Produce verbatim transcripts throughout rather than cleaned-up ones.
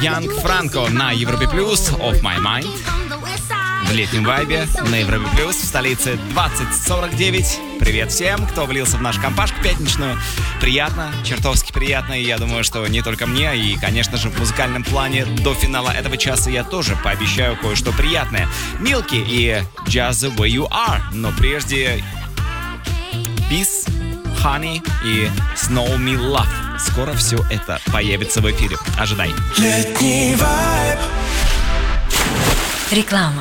Янг Франко на Европе Плюс, Off My Mind. В летнем вайбе на Европе Плюс в столице двадцать сорок девять. Привет всем, кто влился в нашу компашку пятничную. Приятно, чертовски приятно. И я думаю, что не только мне. И, конечно же, в музыкальном плане до финала этого часа я тоже пообещаю кое-что приятное. Милки и Just The Way You Are. Но прежде Peace, Honey и Snow Me Love. Скоро все это появится в эфире. Ожидай. Летний вайб. Реклама.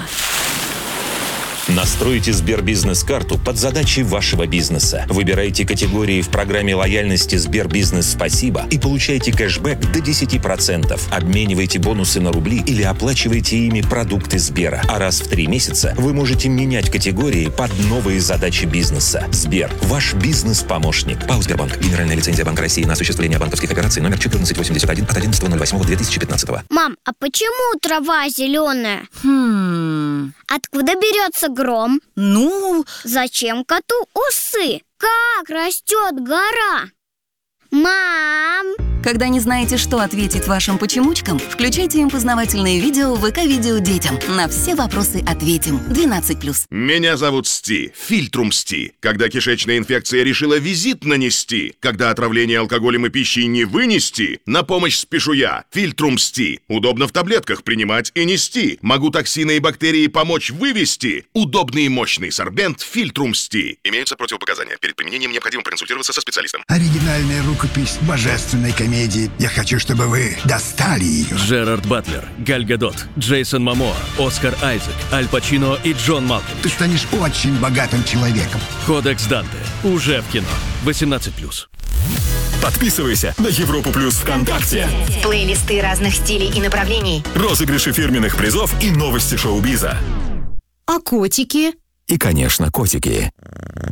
Настройте Сбербизнес-карту под задачи вашего бизнеса. Выбирайте категории в программе лояльности Сбербизнес Спасибо и получайте кэшбэк до десять процентов. Обменивайте бонусы на рубли или оплачивайте ими продукты Сбера. А раз в три месяца вы можете менять категории под новые задачи бизнеса. Сбер – ваш бизнес-помощник. ПАО «Сбербанк». Генеральная лицензия Банка России на осуществление банковских операций номер четырнадцать восемьдесят один от одиннадцатого ноль восьмого две тысячи пятнадцатого. Мам, а почему трава зеленая? Хм... Откуда берется гром? Ну... Зачем коту усы? Как растет гора? Мам! Когда не знаете, что ответить вашим почемучкам, включайте им познавательные видео в ВК-видео детям. На все вопросы ответим. двенадцать плюс. Меня зовут Сти, Фильтрум Сти. Когда кишечная инфекция решила визит нанести, когда отравление алкоголем и пищей не вынести, на помощь спешу я, Фильтрум Сти. Удобно в таблетках принимать и нести. Могу токсины и бактерии помочь вывести. Удобный и мощный сорбент Фильтрум Сти. Имеются противопоказания. Перед применением необходимо проконсультироваться со специалистом. Оригинальная рукопись божественной комедии. Я хочу, чтобы вы достали ее. Джерард Батлер, Галь Гадот, Джейсон Момоа, Оскар Айзек, Аль Пачино и Джон Малкович. Ты станешь очень богатым человеком. Кодекс Данте. Уже в кино. восемнадцать плюс. Подписывайся на Европу Плюс ВКонтакте. Плейлисты разных стилей и направлений. Розыгрыши фирменных призов и новости шоу-биза. А котики? И, конечно, котики.